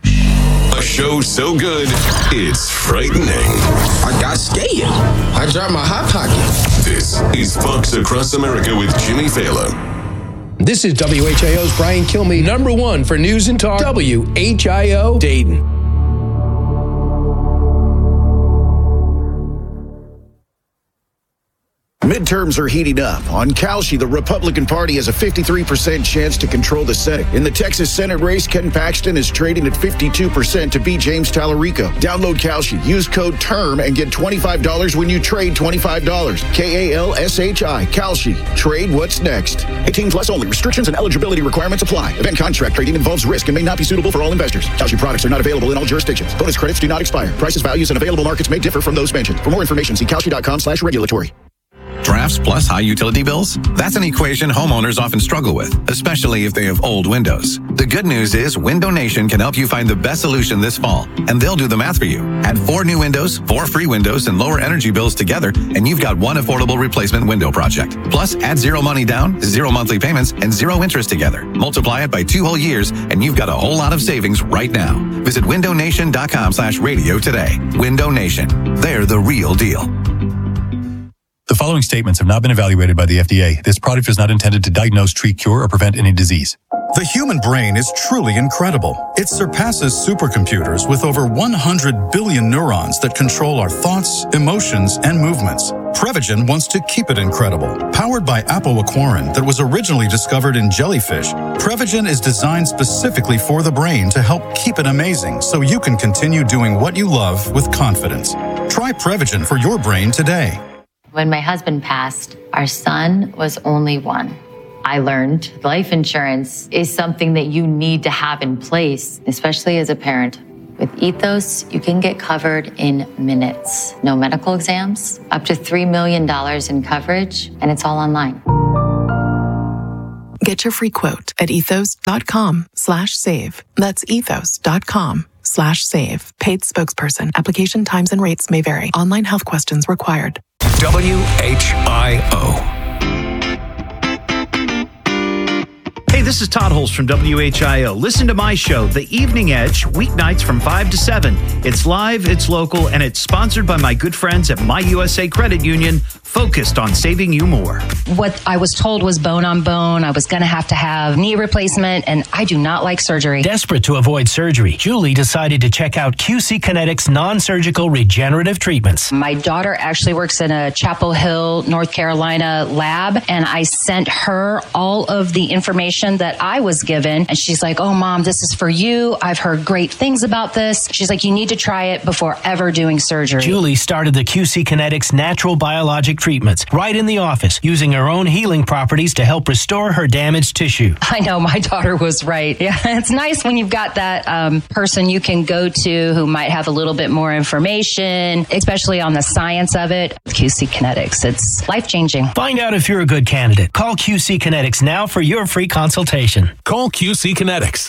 A show so good, it's frightening. I got scared. I dropped my Hot Pocket. This is Fox Across America with Jimmy Fallon. This is WHIO's Brian Kilmeade, number one for news and talk, WHIO Dayton. Midterms are heating up. On Kalshi, the Republican Party has a 53% chance to control the Senate. In the Texas Senate race, Ken Paxton is trading at 52% to beat James Tallarico. Download Kalshi, use code TERM, and get $25 when you trade $25. KALSHI, Kalshi. Trade what's next. 18 plus only. Restrictions and eligibility requirements apply. Event contract trading involves risk and may not be suitable for all investors. Kalshi products are not available in all jurisdictions. Bonus credits do not expire. Prices, values, and available markets may differ from those mentioned. For more information, see kalshi.com/regulatory. Drafts plus high utility bills? That's an equation homeowners often struggle with, especially if they have old windows. The good news is Window Nation can help you find the best solution this fall, and they'll do the math for you. Add 4 new windows, 4 free windows, and lower energy bills together, and you've got one affordable replacement window project. Plus, add 0 money down, 0 monthly payments, and 0 interest together. Multiply it by 2 whole years, and you've got a whole lot of savings right now. Visit windownation.com/radio today. Window Nation. They're the real deal. The following statements have not been evaluated by the FDA. This product is not intended to diagnose, treat, cure, or prevent any disease. The human brain is truly incredible. It surpasses supercomputers with over 100 billion neurons that control our thoughts, emotions, and movements. Prevagen wants to keep it incredible. Powered by apoaquarin that was originally discovered in jellyfish, Prevagen is designed specifically for the brain to help keep it amazing so you can continue doing what you love with confidence. Try Prevagen for your brain today. When my husband passed, our son was only 1. I learned life insurance is something that you need to have in place, especially as a parent. With Ethos, you can get covered in minutes. No medical exams, up to $3 million in coverage, and it's all online. Get your free quote at ethos.com/save. That's ethos.com/save. Paid spokesperson. Application times and rates may vary. Online health questions required. WHIO. Hey, this is Todd Holst from WHIO. Listen to my show, The Evening Edge, weeknights from 5 to 7. It's live, it's local, and it's sponsored by my good friends at My USA Credit Union, focused on saving you more. What I was told was bone on bone. I was going to have knee replacement, and I do not like surgery. Desperate to avoid surgery, Julie decided to check out QC Kinetics non-surgical regenerative treatments. My daughter actually works in a Chapel Hill, North Carolina lab, and I sent her all of the information that I was given, and she's like, "Oh, Mom, this is for you. I've heard great things about this." She's like, "You need to try it before ever doing surgery." Julie started the QC Kinetics natural biologic treatments right in the office, using her own healing properties to help restore her damaged tissue. I know, my daughter was right. Yeah, it's nice when you've got that person you can go to who might have a little bit more information, especially on the science of it. QC Kinetics, it's life-changing. Find out if you're a good candidate. Call QC Kinetics now for your free consultation. Call QC Kinetics,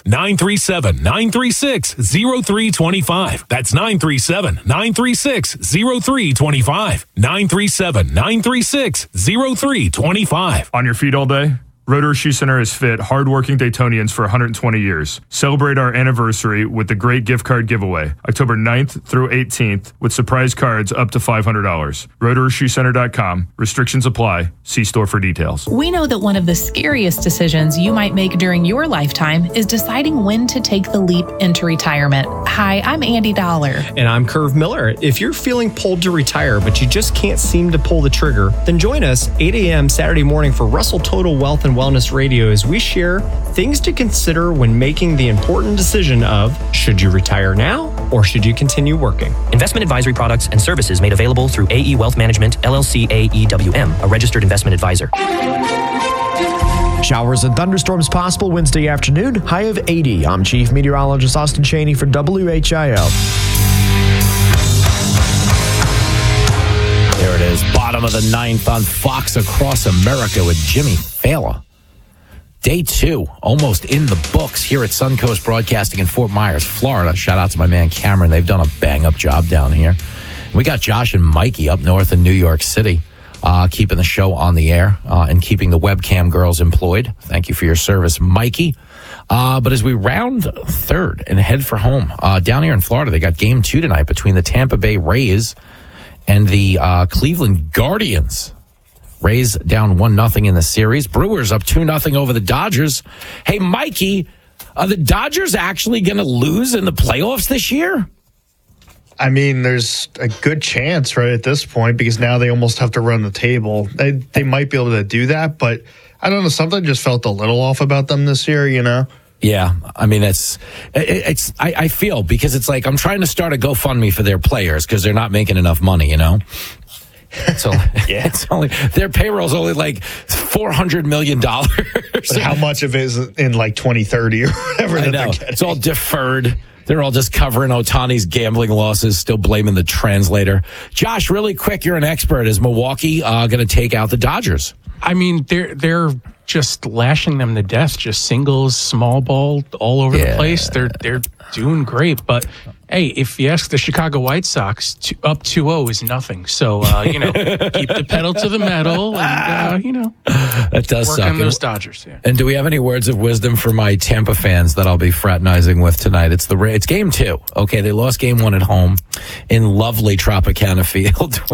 937-936-0325. That's 937-936-0325. 937-936-0325. On your feet all day? Rotor Shoe Center has fit hardworking Daytonians for 120 years. Celebrate our anniversary with the great gift card giveaway, October 9th through 18th, with surprise cards up to $500. RotorShoeCenter.com. Restrictions apply. See store for details. We know that one of the scariest decisions you might make during your lifetime is deciding when to take the leap into retirement. Hi, I'm Andy Dollar. And I'm Curve Miller. If you're feeling pulled to retire, but you just can't seem to pull the trigger, then join us 8 a.m. Saturday morning for Russell Total Wealth and Wellness Radio as we share things to consider when making the important decision of, should you retire now or should you continue working? Investment advisory products and services made available through AE Wealth Management, LLC AEWM, a registered investment advisor. Showers and thunderstorms possible Wednesday afternoon, high of 80. I'm Chief Meteorologist Austin Chaney for WHIO. There it is, bottom of the 9th on Fox Across America with Jimmy Fallon. Day 2, almost in the books here at Suncoast Broadcasting in Fort Myers, Florida. Shout out to my man Cameron. They've done a bang-up job down here. We got Josh and Mikey up north in New York City, keeping the show on the air and keeping the webcam girls employed. Thank you for your service, Mikey. But as we round third and head for home, down here in Florida, they got Game 2 tonight between the Tampa Bay Rays and the Cleveland Guardians. Rays down 1-0 in the series. Brewers up 2-0 over the Dodgers. Hey, Mikey, are the Dodgers actually going to lose in the playoffs this year? I mean, there's a good chance right at this point because now they almost have to run the table. They might be able to do that, but I don't know. Something just felt a little off about them this year, you know? Yeah, I mean, I feel because it's like I'm trying to start a GoFundMe for their players because they're not making enough money, you know? So it's only their payroll's only like $400 million. But how much of it is in like 2030 or whatever? I know. It's all deferred. They're all just covering Ohtani's gambling losses, still blaming the translator. Josh, really quick, you're an expert. Is Milwaukee going to take out the Dodgers? I mean, they're just lashing them to death, just singles, small ball, all over the place. They're doing great, but hey, if you ask the Chicago White Sox, up 2-0 is nothing. So keep the pedal to the metal, and that does work suck. on those Dodgers. Yeah. And do we have any words of wisdom for my Tampa fans that I'll be fraternizing with tonight? It's Game 2. Okay, they lost Game 1 at home in lovely Tropicana Field, which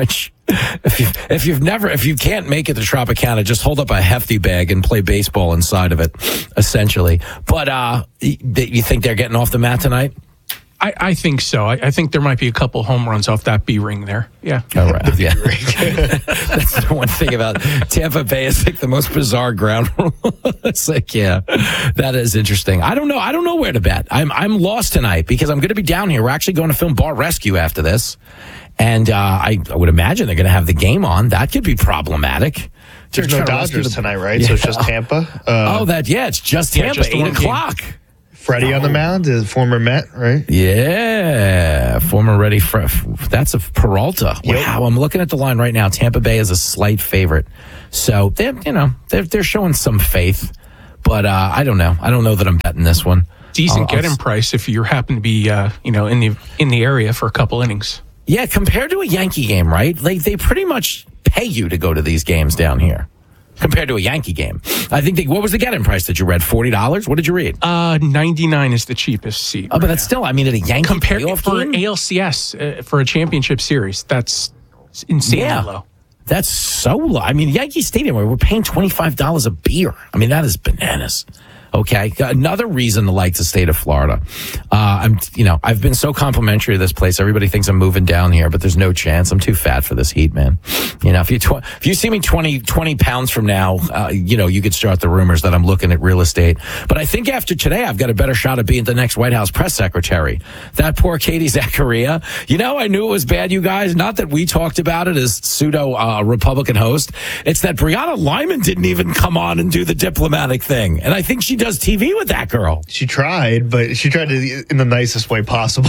If you can't make it to Tropicana, just hold up a hefty bag and play baseball inside of it, essentially. But you think they're getting off the mat tonight? I think so. I think there might be a couple home runs off that B ring there. Yeah. All right. Yeah. That's the one thing about Tampa Bay is like the most bizarre ground rule. It's like, yeah, that is interesting. I don't know where to bet. I'm lost tonight because I'm going to be down here. We're actually going to film Bar Rescue after this. And I would imagine they're going to have the game on. That could be problematic. There's no Dodgers tonight, right? Yeah. So it's just Tampa? It's just Tampa, just 8 o'clock. Game. Freddie on the mound, is former Met, right? Yeah, former Reddy. That's a Peralta. Yep. Wow, I'm looking at the line right now. Tampa Bay is a slight favorite, so they're showing some faith, but I don't know. I don't know that I'm betting this one. Decent get-in price if you happen to be in the area for a couple innings. Yeah, compared to a Yankee game, right? Like they pretty much pay you to go to these games down here. Compared to a Yankee game. I think, what was the get-in price that you read? $40? What did you read? $99 is the cheapest seat. Oh, but that's still, at a Yankee compared playoff game? ALCS, for a championship series, that's insanely low. That's so low. Yankee Stadium, we're paying $25 a beer. That is bananas. Okay. Another reason to like the state of Florida. I've been so complimentary of this place. Everybody thinks I'm moving down here, but there's no chance. I'm too fat for this heat, man. If you see me 20 pounds from now, you could start the rumors that I'm looking at real estate. But I think after today, I've got a better shot at being the next White House press secretary. That poor Katie Zachariah. I knew it was bad, you guys. Not that we talked about it as pseudo Republican host. It's that Brianna Lyman didn't even come on and do the diplomatic thing. And I think she does TV with that girl. She tried, but she tried to in the nicest way possible.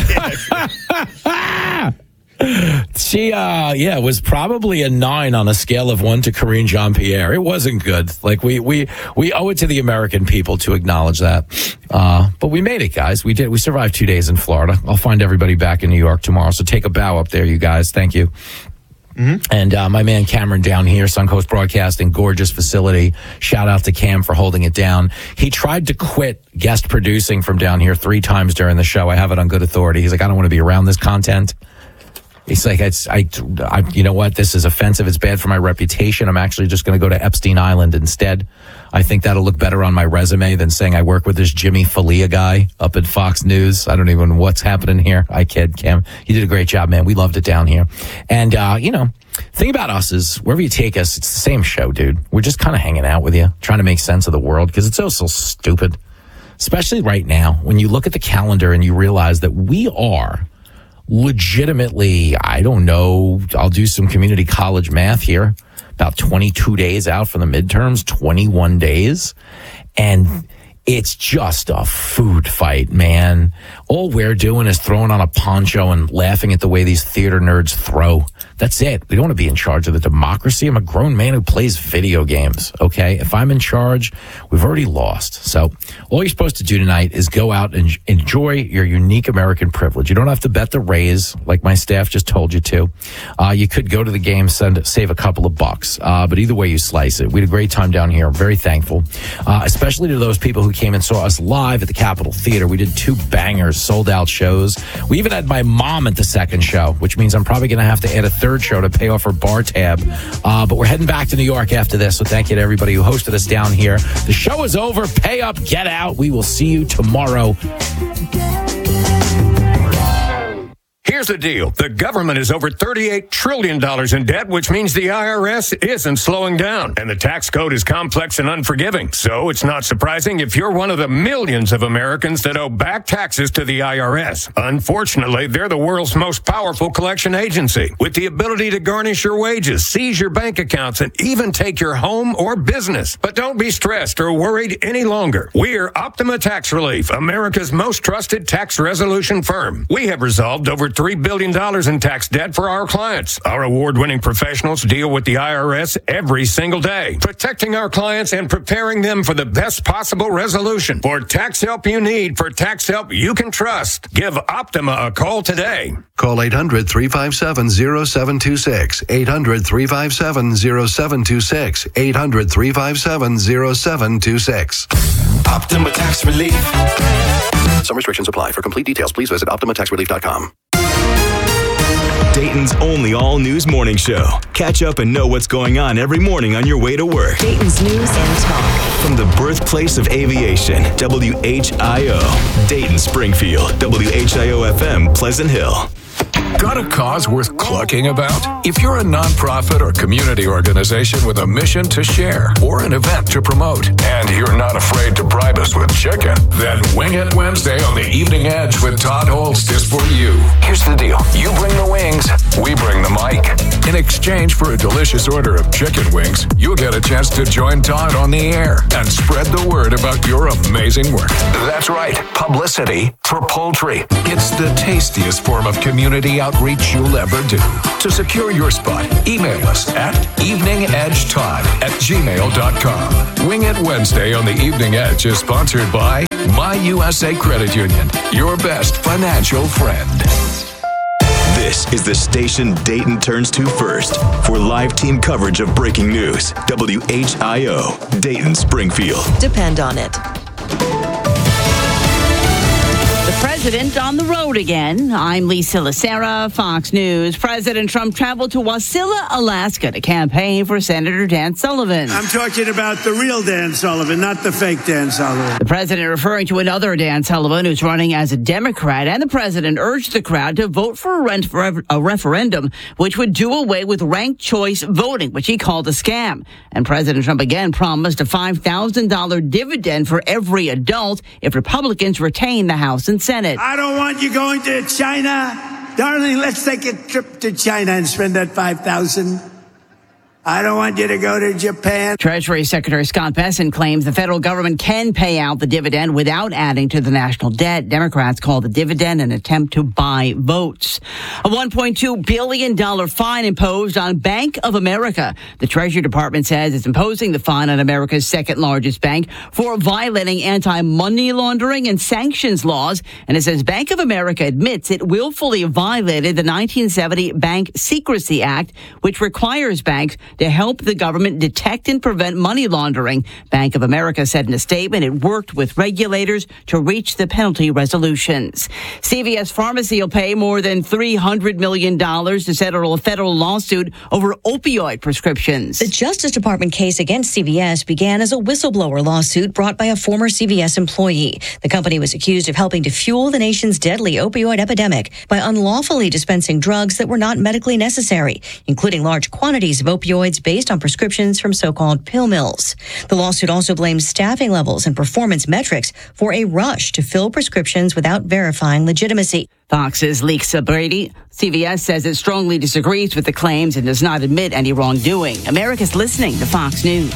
She was probably a 9 on a scale of 1 to Karine Jean-Pierre. It wasn't good. Like we owe it to the American people to acknowledge that. But we made it, guys. We did. We survived 2 days in Florida. I'll find everybody back in New York tomorrow. So take a bow up there, you guys. Thank you. Mm-hmm. And my man Cameron down here, Suncoast Broadcasting, gorgeous facility. Shout out to Cam for holding it down. He tried to quit guest producing from down here 3 times during the show. I have it on good authority. He's like, I don't want to be around this content. He's like, you know what? This is offensive. It's bad for my reputation. I'm actually just going to go to Epstein Island instead. I think that'll look better on my resume than saying I work with this Jimmy Falia guy up at Fox News. I don't even know what's happening here. I kid, Cam. You did a great job, man. We loved it down here. And, thing about us is wherever you take us, it's the same show, dude. We're just kind of hanging out with you, trying to make sense of the world because it's so stupid. Especially right now, when you look at the calendar and you realize that we are legitimately, I don't know, I'll do some community college math here, about 22 days out from the midterms, 21 days. And it's just a food fight, man. All we're doing is throwing on a poncho and laughing at the way these theater nerds throw. That's it. We don't want to be in charge of the democracy. I'm a grown man who plays video games, okay? If I'm in charge, we've already lost. So all you're supposed to do tonight is go out and enjoy your unique American privilege. You don't have to bet the Rays like my staff just told you to. You could go to the game, save a couple of bucks. But either way you slice it, we had a great time down here. I'm very thankful, especially to those people who came and saw us live at the Capitol Theater. We did 2 bangers, sold out shows. We even had my mom at the second show, which means I'm probably going to have to add a 3rd show to pay off her bar tab. But we're heading back to New York after this. So thank you to everybody who hosted us down here. The show is over. Pay up, get out. We will see you tomorrow. Here's the deal. The government is over $38 trillion in debt, which means the IRS isn't slowing down. And the tax code is complex and unforgiving. So it's not surprising if you're one of the millions of Americans that owe back taxes to the IRS. Unfortunately, they're the world's most powerful collection agency, with the ability to garnish your wages, seize your bank accounts, and even take your home or business. But don't be stressed or worried any longer. We're Optima Tax Relief, America's most trusted tax resolution firm. We have resolved over $3 billion in tax debt for our clients. Our award-winning professionals deal with the IRS every single day, protecting our clients and preparing them for the best possible resolution. For tax help you need, for tax help you can trust, give Optima a call today. Call 800-357-0726, 800-357-0726, 800-357-0726. Optima Tax Relief. Some restrictions apply. For complete details, please visit OptimaTaxRelief.com. Dayton's only all-news morning show. Catch up and know what's going on every morning on your way to work. Dayton's News and Talk. From the birthplace of aviation, WHIO. Dayton, Springfield, WHIO-FM, Pleasant Hill. Got a cause worth clucking about? If you're a nonprofit or community organization with a mission to share or an event to promote, and you're not afraid to bribe us with chicken, then Wing It Wednesday on the Evening Edge with Todd Holst is for you. Here's the deal. You bring the wings, we bring the mic. In exchange for a delicious order of chicken wings, you'll get a chance to join Todd on the air and spread the word about your amazing work. That's right. Publicity for poultry. It's the tastiest form of community outreach you'll ever do. To secure your spot, email us at eveningedgetod@gmail.com. Wing It Wednesday on the Evening Edge is sponsored by My USA Credit Union, your best financial friend. This is the station Dayton turns to first for live team coverage of breaking news. WHIO, Dayton, Springfield. Depend on it. President on the road again. I'm Lisa Lacera, Fox News. President Trump traveled to Wasilla, Alaska to campaign for Senator Dan Sullivan. I'm talking about the real Dan Sullivan, not the fake Dan Sullivan. The president referring to another Dan Sullivan who's running as a Democrat, and the president urged the crowd to vote for a referendum which would do away with ranked choice voting, which he called a scam. And President Trump again promised a $5,000 dividend for every adult if Republicans retain the House and Senate. I don't want you going to China. Darling, let's take a trip to China and spend that $5,000. I don't want you to go to Japan. Treasury Secretary Scott Bessent claims the federal government can pay out the dividend without adding to the national debt. Democrats call the dividend an attempt to buy votes. A $1.2 billion fine imposed on Bank of America. The Treasury Department says it's imposing the fine on America's second largest bank for violating anti-money laundering and sanctions laws. And it says Bank of America admits it willfully violated the 1970 Bank Secrecy Act, which requires banks to help the government detect and prevent money laundering. Bank of America said in a statement it worked with regulators to reach the penalty resolutions. CVS Pharmacy will pay more than $300 million to settle a federal lawsuit over opioid prescriptions. The Justice Department case against CVS began as a whistleblower lawsuit brought by a former CVS employee. The company was accused of helping to fuel the nation's deadly opioid epidemic by unlawfully dispensing drugs that were not medically necessary, including large quantities of opioids based on prescriptions from so-called pill mills. The lawsuit also blames staffing levels and performance metrics for a rush to fill prescriptions without verifying legitimacy. Fox's Lisa Brady. CVS says it strongly disagrees with the claims and does not admit any wrongdoing. America's listening to Fox News.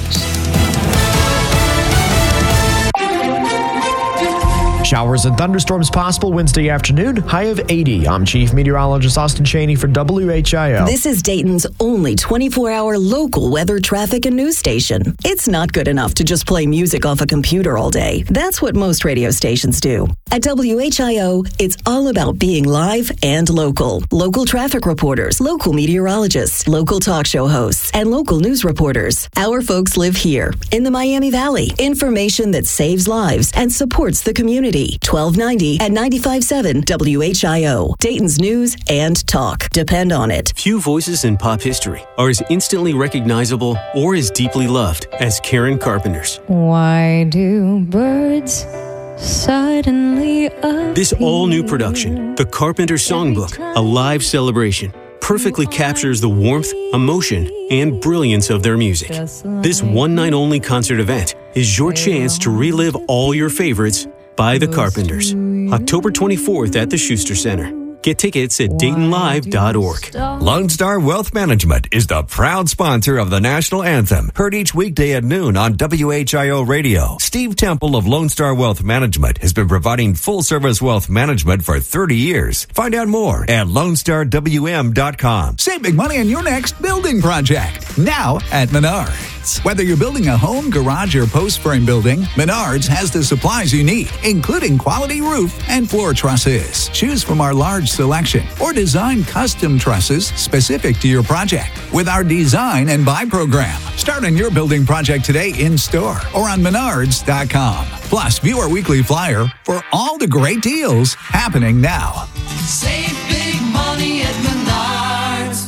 Showers and thunderstorms possible Wednesday afternoon, high of 80. I'm Chief Meteorologist Austin Cheney for WHIO. This is Dayton's only 24-hour local weather, traffic, and news station. It's not good enough to just play music off a computer all day. That's what most radio stations do. At WHIO, it's all about being live and local. Local traffic reporters, local meteorologists, local talk show hosts, and local news reporters. Our folks live here in the Miami Valley. Information that saves lives and supports the community. 1290 and 95.7 WHIO. Dayton's news and talk. Depend on it. Few voices in pop history are as instantly recognizable or as deeply loved as Karen Carpenter's. Why do birds suddenly appear? This all-new production, The Carpenter Songbook, a live celebration, perfectly captures the warmth, emotion, and brilliance of their music. This one-night-only concert event is your chance to relive all your favorites by The Carpenters. October 24th at the Schuster Center. Get tickets at DaytonLive.org. Lone Star Wealth Management is the proud sponsor of the National Anthem. Heard each weekday at noon on WHIO Radio. Steve Temple of Lone Star Wealth Management has been providing full-service wealth management for 30 years. Find out more at LoneStarWM.com. Save big money on your next building project. Now at Menards. Whether you're building a home, garage, or post-frame building, Menards has the supplies you need, including quality roof and floor trusses. Choose from our large selection or design custom trusses specific to your project with our design and buy program. Start on your building project today in store or on Menards.com. Plus, view our weekly flyer for all the great deals happening now. Save big money at Menards.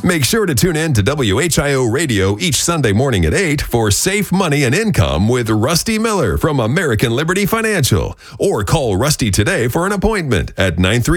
Make sure to tune in to WHIO Radio each Sunday morning at 8 for Safe Money and Income with Rusty Miller from American Liberty Financial. Or call Rusty today for an appointment at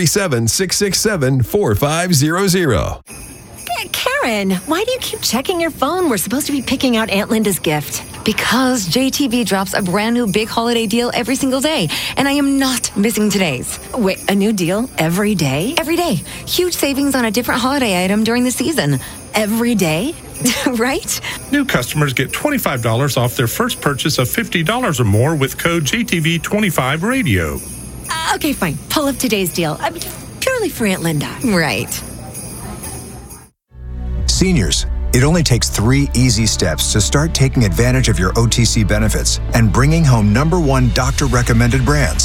937-667-4500. Karen, why do you keep checking your phone? We're supposed to be picking out Aunt Linda's gift. Because JTV drops a brand new big holiday deal every single day, and I am not missing today's. Wait, a new deal every day? Every day. Huge savings on a different holiday item during the season. Every day? Right? New customers get $25 off their first purchase of $50 or more with code JTV25Radio. Okay, fine. Pull up today's deal. Purely for Aunt Linda. Right. Seniors, it only takes 3 easy steps to start taking advantage of your OTC benefits and bringing home #1 doctor-recommended brands.